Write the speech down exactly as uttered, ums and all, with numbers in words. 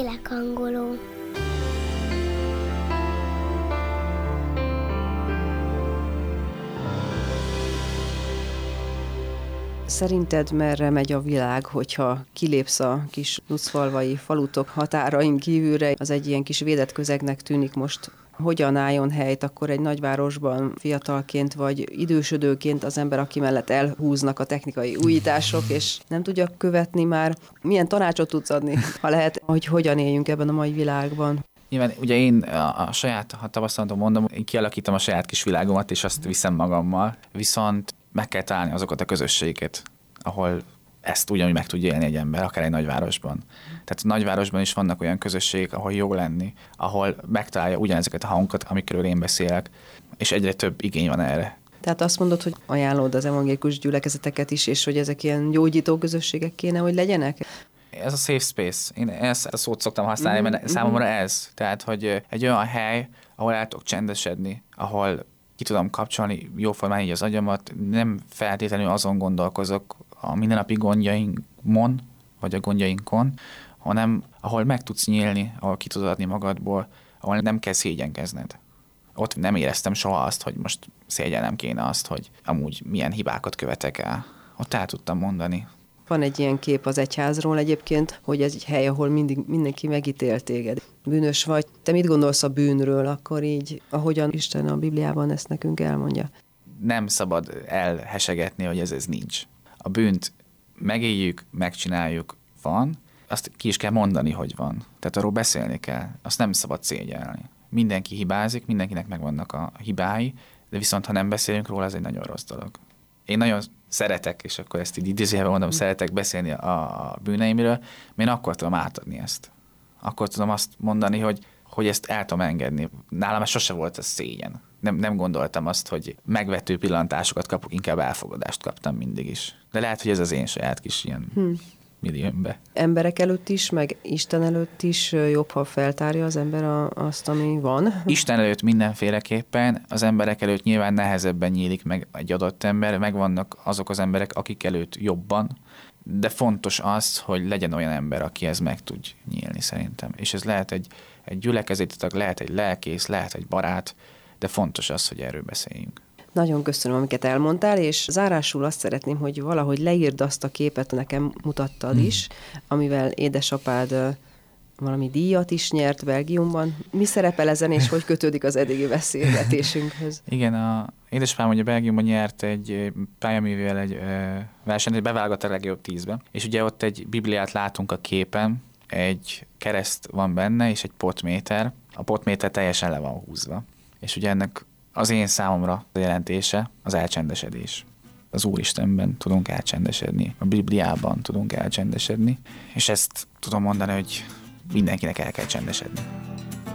Lélekhangoló. Szerinted merre megy a világ, hogyha kilépsz a kis nuszfalvai falutok határain kívülre? Az egy ilyen kis védett közegnek tűnik most. Hogyan álljon helyt akkor egy nagyvárosban fiatalként vagy idősödőként az ember, aki mellett elhúznak a technikai újítások, és nem tudja követni már? Milyen tanácsot tudsz adni, ha lehet, hogy hogyan éljünk ebben a mai világban? Nyilván ugye én a, a saját tapasztalatom mondom, én kialakítom a saját kis világomat, és azt viszem magammal, viszont meg kell találni azokat a közösségeket, ahol ezt ugyanúgy meg tudja élni egy ember, akár egy nagyvárosban. Tehát a nagyvárosban is vannak olyan közösségek, ahol jó lenni, ahol megtalálja ugyanezeket a hangokat, amikről én beszélek, és egyre több igény van erre. Tehát azt mondod, hogy ajánlod az evangélikus gyülekezeteket is, és hogy ezek ilyen gyógyító közösségek kéne, hogy legyenek? Ez a safe space. Én ezt a szót szoktam használni, mm-hmm. mert számomra ez. Tehát, hogy egy olyan hely, ahol el tudok csendesedni, ahol ki tudom kapcsolni jóformán így az agyamat, nem feltétlenül azon gondolkozok a mindennapi gondjainkon, vagy a gondjainkon, hanem ahol meg tudsz nyílni, ahol ki tudod adni magadból, ahol nem kell szégyenkezned. Ott nem éreztem soha azt, hogy most szégyellem kéne azt, hogy amúgy milyen hibákat követek el. Ott el tudtam mondani. Van egy ilyen kép az egyházról egyébként, hogy ez egy hely, ahol mindig mindenki megítél téged. Bűnös vagy. Te mit gondolsz a bűnről, akkor így, ahogyan Isten a Bibliában ezt nekünk elmondja? Nem szabad elhesegetni, hogy ez, ez nincs. A bűnt megéljük, megcsináljuk, van, azt ki is kell mondani, hogy van. Tehát arról beszélni kell. Azt nem szabad szégyelni. Mindenki hibázik, mindenkinek megvannak a hibái, de viszont ha nem beszélünk róla, ez egy nagyon rossz dolog. Én nagyon szeretek, és akkor ezt így idézőjelben mondom, szeretek beszélni a bűneimről, mert én akkor tudom átadni ezt. Akkor tudom azt mondani, hogy, hogy ezt el tudom engedni. Nálam sose volt ez szégyen. Nem, nem gondoltam azt, hogy megvető pillantásokat kapok, inkább elfogadást kaptam mindig is. De lehet, hogy ez az én saját kis ilyen hmm. milliómbe. Emberek előtt is, meg Isten előtt is jobb, ha feltárja az ember a, azt, ami van? Isten előtt mindenféleképpen, az emberek előtt nyilván nehezebben nyílik meg egy adott ember, megvannak azok az emberek, akik előtt jobban, de fontos az, hogy legyen olyan ember, aki ez meg tud nyílni szerintem. És ez lehet egy, egy gyülekezeti tag, lehet egy lelkész, lehet egy barát, de fontos az, hogy erről beszéljünk. Nagyon köszönöm, amiket elmondtál, és zárásul azt szeretném, hogy valahogy leírd azt a képet, nekem mutattad hmm. is, amivel édesapád valami díjat is nyert Belgiumban. Mi szerepel ezen, és hogy kötődik az eddigi beszélgetésünkhöz? Igen, a édesapám ugye Belgiumban nyert egy pályaművével egy versenyt, egy beválogatott a legjobb tízbe, és ugye ott egy Bibliát látunk a képen, egy kereszt van benne, és egy potméter. A potméter teljesen le van húzva. És ugye ennek az én számomra a jelentése az elcsendesedés. Az Úristenben tudunk elcsendesedni, a Bibliában tudunk elcsendesedni, és ezt tudom mondani, hogy mindenkinek el kell csendesedni.